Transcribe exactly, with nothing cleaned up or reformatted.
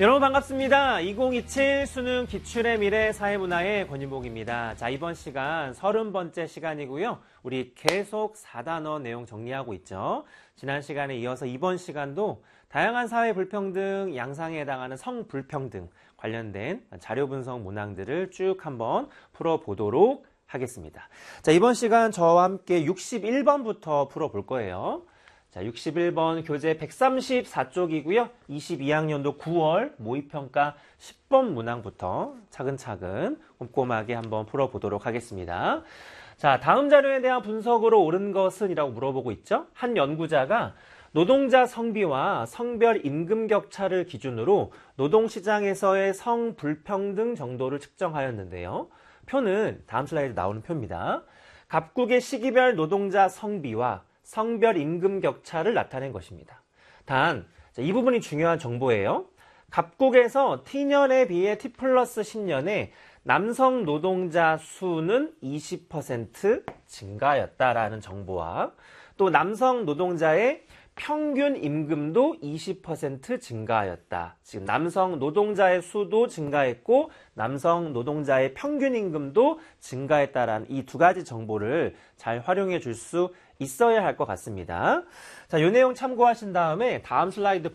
여러분 반갑습니다. 이천이십칠 수능 기출의 미래 사회문화의 권윤복입니다. 자, 이번 시간 서른 번째 시간이고요. 우리 계속 사 단어 내용 정리하고 있죠. 지난 시간에 이어서 이번 시간도 다양한 사회 불평등, 양상에 해당하는 성불평등 관련된 자료 분석 문항들을 쭉 한번 풀어보도록 하겠습니다. 자, 이번 시간 저와 함께 육십일 번부터 풀어볼 거예요. 자, 육십일 번 교재 백삼십사 쪽이고요. 이십이 학년도 구월 모의평가 십 번 문항부터 차근차근 꼼꼼하게 한번 풀어보도록 하겠습니다. 자, 다음 자료에 대한 분석으로 옳은 것은? 이라고 물어보고 있죠. 한 연구자가 노동자 성비와 성별 임금 격차를 기준으로 노동시장에서의 성불평등 정도를 측정하였는데요. 표는 다음 슬라이드에 나오는 표입니다. 각국의 시기별 노동자 성비와 성별 임금 격차를 나타낸 것입니다. 단, 이 부분이 중요한 정보예요. 각국에서 T년에 비해 T 플러스 십 년에 남성 노동자 수는 이십 퍼센트 증가하였다라는 정보와 또 남성 노동자의 평균 임금도 이십 퍼센트 증가하였다. 지금 남성 노동자의 수도 증가했고 남성 노동자의 평균 임금도 증가했다라는 이 두 가지 정보를 잘 활용해 줄 수 있어야 할 것 같습니다. 자, 이 내용 참고하신 다음에 다음 슬라이드